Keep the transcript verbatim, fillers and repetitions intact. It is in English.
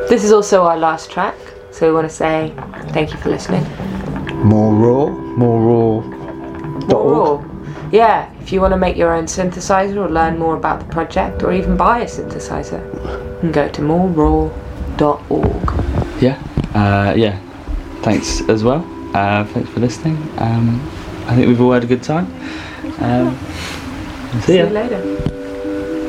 This is also our last track, so we want to say thank you for listening. More raw, more raw. More raw. Yeah, if you want to make your own synthesizer or learn more about the project or even buy a synthesizer, you can go to more raw dot org. Yeah, uh, yeah. Thanks as well. Uh, thanks for listening. Um, I think we've all had a good time. Um, see, See ya. you later.